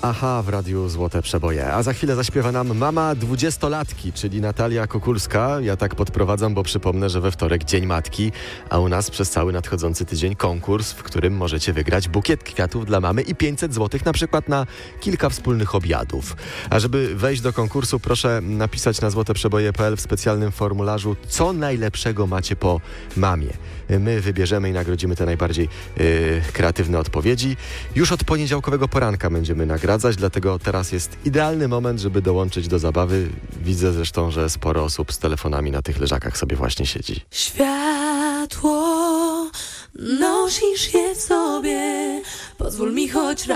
Aha w Radiu Złote Przeboje. A za chwilę zaśpiewa nam mama 20-latki, czyli Natalia Kukulska. Ja tak podprowadzam, bo przypomnę, że we wtorek Dzień Matki, a u nas przez cały nadchodzący tydzień konkurs, w którym możecie wygrać bukiet kwiatów dla mamy i 500 zł na przykład na kilka wspólnych obiadów. A żeby wejść do konkursu, proszę napisać na złoteprzeboje.pl w specjalnym formularzu, co najlepszego macie po mamie. My wybierzemy i nagrodzimy te najbardziej kreatywne odpowiedzi. Już od poniedziałkowego poranka będziemy nagradzać, dlatego teraz jest idealny moment, żeby dołączyć do zabawy. Widzę zresztą, że sporo osób z telefonami na tych leżakach sobie właśnie siedzi. Światło, nosisz je w sobie, pozwól mi choć raz.